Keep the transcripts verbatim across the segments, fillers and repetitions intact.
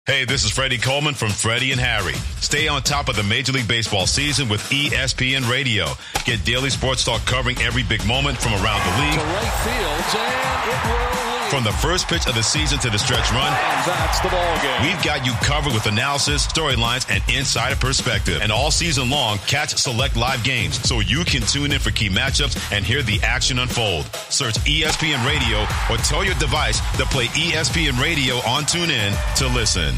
Hey, this is Freddie Coleman from Freddie and Harry. Stay on top of the Major League Baseball season with E S P N Radio. Get daily sports talk covering every big moment from around the league. To right field, and it will leave. From the first pitch of the season to the stretch run. And that's the ball game. We've got you covered with analysis, storylines, and insider perspective. And all season long, catch select live games so you can tune in for key matchups and hear the action unfold. Search E S P N Radio or tell your device to play E S P N Radio on TuneIn to listen.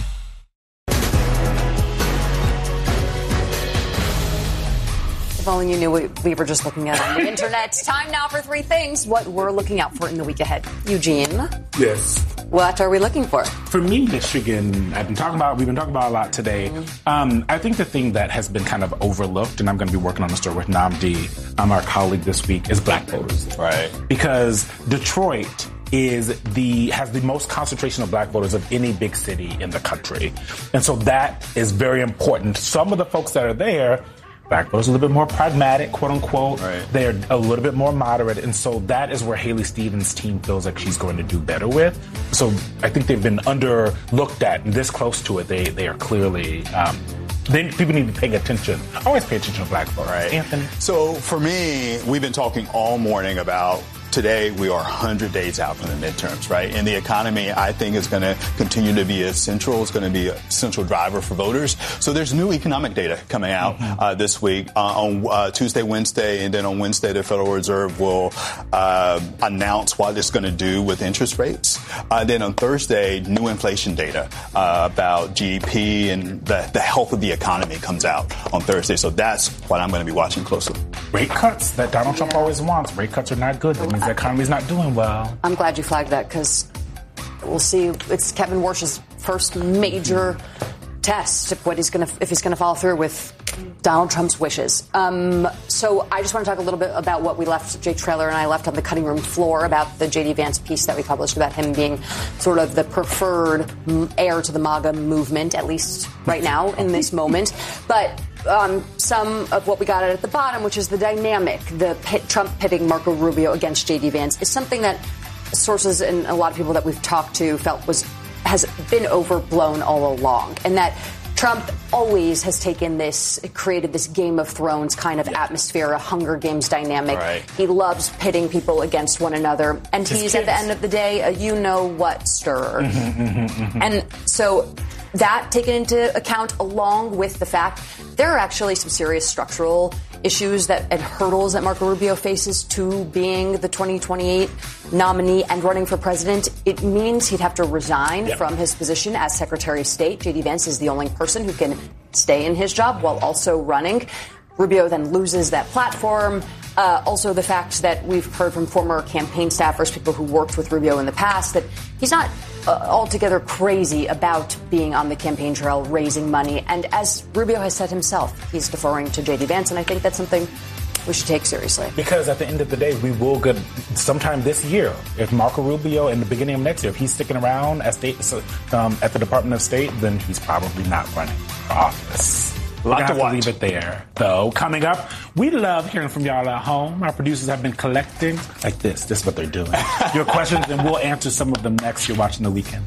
If only you knew what we were just looking at on the internet. Time now for three things, what we're looking out for in the week ahead. Eugene? Yes. What are we looking for? For me, Michigan, I've been talking about, we've been talking about a lot today. Mm-hmm. Um, I think the thing that has been kind of overlooked, and I'm going to be working on the story with Namdi, um, our colleague this week, is black voters. Right. Because Detroit is the has the most concentration of black voters of any big city in the country. And so that is very important. Some of the folks that are there, black voters are a little bit more pragmatic, quote unquote. Right. They're a little bit more moderate. And so that is where Haley Stevens' team feels like she's going to do better with. So I think they've been underlooked at and this close to it. They they are clearly, um, they, people need to be paying attention. Always pay attention to black voters. Right. Anthony? So for me, we've been talking all morning about today we are one hundred days out from the midterms, right? And the economy, I think, is going to continue to be essential. It's going to be a central driver for voters. So there's new economic data coming out mm-hmm. uh, this week uh, on uh, Tuesday, Wednesday, and then on Wednesday, the Federal Reserve will uh, announce what it's going to do with interest rates. Uh, then on Thursday, new inflation data uh, about G D P and the, the health of the economy comes out on Thursday. So that's what I'm going to be watching closely. Rate cuts that Donald Trump always wants. Rate cuts are not good. That means the economy's not doing well. I'm glad you flagged that because we'll see. It's Kevin Warsh's first major test of what he's going to, if he's going to follow through with Donald Trump's wishes. Um, so I just want to talk a little bit about what we left, Jake Traylor and I left on the cutting room floor about the J D Vance piece that we published about him being sort of the preferred heir to the MAGA movement, at least right now in this moment. But Um, some of what we got at the bottom, which is the dynamic, the pit, Trump pitting Marco Rubio against J D Vance, is something that sources and a lot of people that we've talked to felt was has been overblown all along, and that Trump always has taken this, created this Game of Thrones kind of yeah. atmosphere, a Hunger Games dynamic. Right. He loves pitting people against one another, and His he's kids. At the end of the day a you-know-what stirrer. Mm-hmm, mm-hmm, mm-hmm. And so that taken into account, along with the fact there are actually some serious structural issues that and hurdles that Marco Rubio faces to being the twenty twenty-eight nominee and running for president. It means he'd have to resign yep. from his position as Secretary of State. J D Vance is the only person who can stay in his job while also running. Rubio then loses that platform. Uh, also, the fact that we've heard from former campaign staffers, people who worked with Rubio in the past, that he's not uh, altogether crazy about being on the campaign trail, raising money. And as Rubio has said himself, he's deferring to J D Vance, and I think that's something we should take seriously. Because at the end of the day, we will get sometime this year, if Marco Rubio in the beginning of next year, if he's sticking around as state, um, at the Department of State, then he's probably not running for office. We're going to have to leave it there, though. Coming up, we love hearing from y'all at home. Our producers have been collecting, like this. This is what they're doing. Your questions, and we'll answer some of them next. You're watching The Weekend.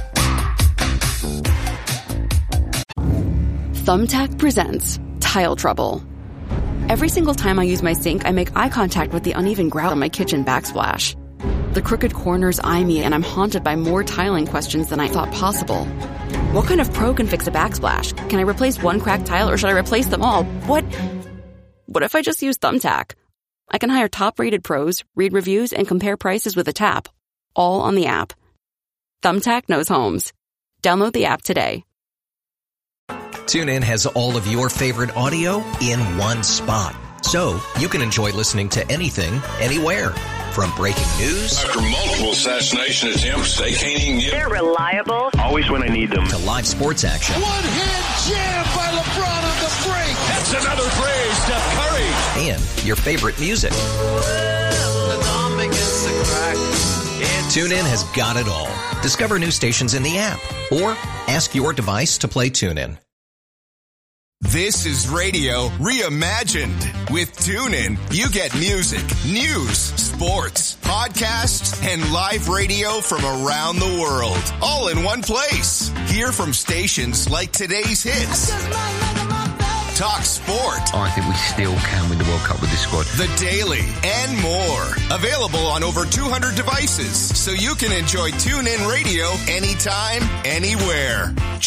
Thumbtack presents Tile Trouble. Every single time I use my sink, I make eye contact with the uneven grout on my kitchen backsplash. The crooked corners eye me, and I'm haunted by more tiling questions than I thought possible. What kind of pro can fix a backsplash? Can I replace one cracked tile, or should I replace them all? What? What if I just use Thumbtack? I can hire top-rated pros, read reviews, and compare prices with a tap, all on the app. Thumbtack knows homes. Download the app today. TuneIn has all of your favorite audio in one spot, so you can enjoy listening to anything, anywhere. From breaking news after multiple assassination attempts, they can't even get. They're reliable. Always when I need them. To live sports action. One-hand jam by LeBron on the break. That's another phrase, Steph Curry. And your favorite music. TuneIn has got it all. Discover new stations in the app or ask your device to play TuneIn. This is radio reimagined. With TuneIn, you get music, news, sports, podcasts, and live radio from around the world, all in one place. Hear from stations like Today's Hits, Talk Sport. I think we still can win the World Cup with this squad. The Daily, and more. Available on over two hundred devices, so you can enjoy TuneIn Radio anytime, anywhere.